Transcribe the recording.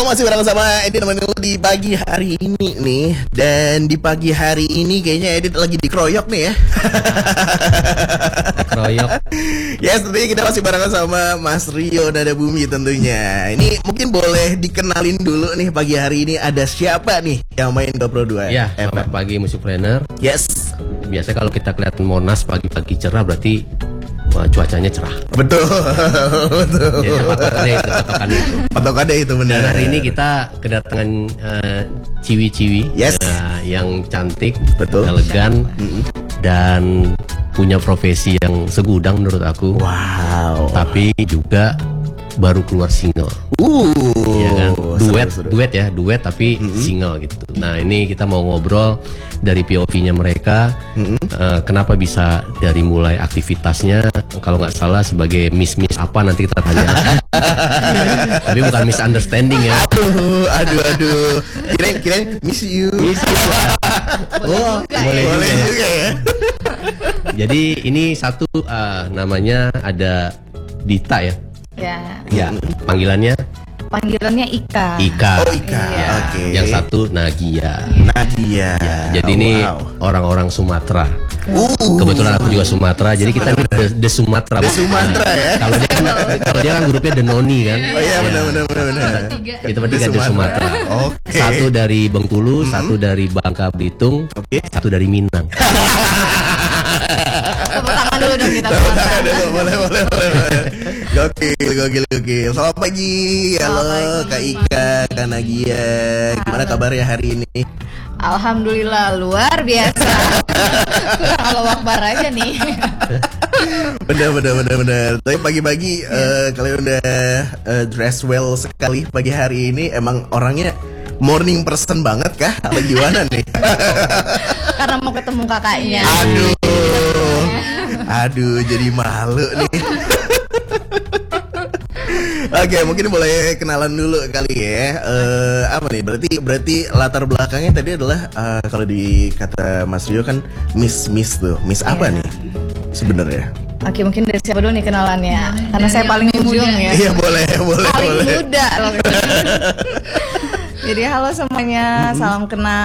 masih bareng sama Edit nemenin lu di pagi hari ini nih. Dan di pagi hari ini kayaknya Edit lagi dikeroyok nih ya. Keroyok. Ya, tentunya kita masih bareng sama Mas Rio Nada Bumi tentunya. Ini mungkin boleh dikenalin dulu nih, pagi hari ini ada siapa nih yang main GoPro 2? Ya, selamat pagi Musikpreneur. Yes. Biasanya kalau kita kelihatan Monas pagi-pagi cerah berarti cuacanya cerah. Betul. Betul. Ya, patokannya itu. Patokannya itu benar. Dan hari ini kita kedatangan ciwi-ciwi. Yes. Yang cantik, betul, elegan, dan punya profesi yang segudang menurut aku. Wow. Tapi juga baru keluar single. Ya kan? Duet tapi single gitu. Nah, ini kita mau ngobrol dari POV-nya mereka. Kenapa bisa dari mulai aktivitasnya, kalau nggak salah sebagai miss apa nanti kita tanya. Tapi bukan misunderstanding ya. Aduh. Kirain miss you. Oh, boleh juga ya. Jadi ini satu namanya ada Dita ya. Ya, panggilannya Ika. Oh, Ika. Iya. Oke. Yang satu Nagia. Ya, jadi ini orang-orang Sumatera. Kebetulan aku juga Sumatera, jadi kita ini The Sumatera. The Sumatera ya. Kalau dia kan grupnya The Noni kan. Oh iya, benar. Kita bertiga The Sumatera. Oke. Satu dari Bengkulu, satu dari Bangka Belitung, satu dari Minang. Tepuk tangan dulu dong kita. Boleh. Gokil. Selamat pagi. Halo Kak Ika, Kak Nagia. Gimana kabarnya hari ini? Alhamdulillah luar biasa. Kalau wakbar aja nih. Bener. Tapi pagi-pagi kalian udah dress well sekali pagi hari ini. Emang orangnya morning person banget kah? Atau gimana nih? Karena mau ketemu kakaknya. Aduh, jadi malu nih. Oke, mungkin boleh kenalan dulu kali ya. Apa nih? Berarti latar belakangnya tadi adalah kalau di kata Mas Rio kan Miss tuh. Miss apa nih sebenarnya? Oke, mungkin dari siapa dulu nih kenalannya? Karena saya paling ujung ya. Iya, boleh. Paling muda loh. Jadi halo semuanya, salam kenal.